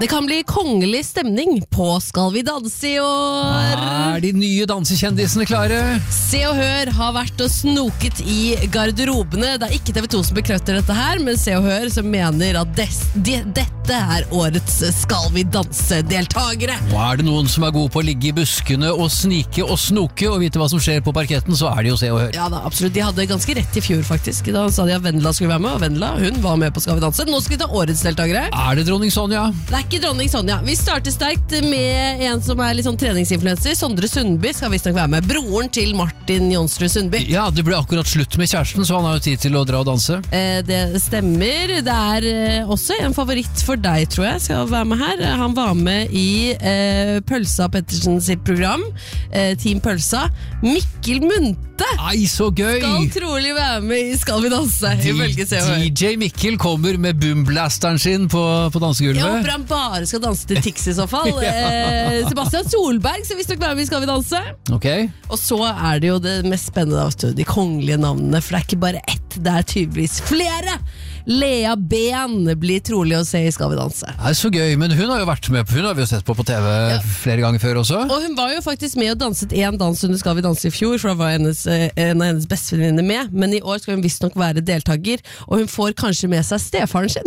Det kan bli kongelig stemning på Skal vi danse i år. De nye dansekjendisene klare? Se og Hør har vært og snoket i garderobene. Det ikke TV 2 som bekrefter dette her, men Se og Hør som mener at dette årets Skal vi danse-deltagere. Det noen som gode på å ligge i buskene og snike og snoke og vite hva som skjer på parketten, så det jo Se og Hør. Ja da, absolutt. De hadde ganske rett i fjor faktisk. Da sa de at Vendela skulle være med, og Vendela, hun var med på Skal vi danse. Nå skal vi ta årets deltagere. Det dronning Sonja? Det ikke dronning Sonja. Vi starter sterkt med en som litt sånn treningsinfluencer. Sondre Sundby skal visst nok være med. Broren til Martin Jonsrud Sundby. Ja, det ble akkurat slutt med kjæresten, så han har jo tid til å dra og danse. Det stemmer. Det også en favoritt for deg, tror jeg, skal være med her. Han var med i Pølsa Pettersen sitt program, Team Pølsa. Mikkel Munthe så gøy! Skal trolig være med i Skal vi danse, ifølge Se og Hør. DJ Mikkel kommer med boomblasteren sin på dansegulvet. Jeg håper han bare skal danse til Tix i så fall. Sebastian Solberg skal visst nok være med i Skal vi danse. Okay. Og så det jo det mest spennende, de kongelige navnene, for det ikke bare ett, det tydeligvis flere. Lea Ben blir trolig å se i Skal vi danse. Det så gøy, men hun har jo vært med på, hun har vi jo sett på TV flere ganger før også. Og hun var jo faktisk med og danset en dans under Skal vi danse i fjor, for da var en av hennes bestevenninner med, men i år skal hun visst nok være deltager, og hun får kanskje med seg stefaren sin.